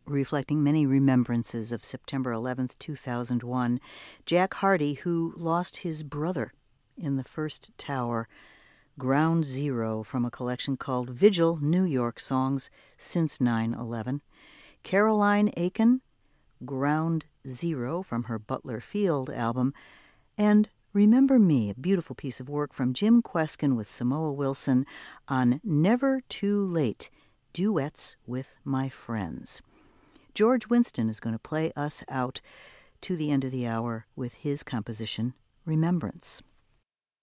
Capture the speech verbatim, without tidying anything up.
reflecting many remembrances of September eleventh, two thousand one. Jack Hardy, who lost his brother in the first tower. Ground Zero from a collection called Vigil, New York Songs Since nine eleven. Caroline Aiken, Ground Zero from her Butler Field album. And Remember Me, a beautiful piece of work from Jim Kweskin with Samoa Wilson on Never Too Late, Duets with My Friends. George Winston is going to play us out to the end of the hour with his composition, Remembrance.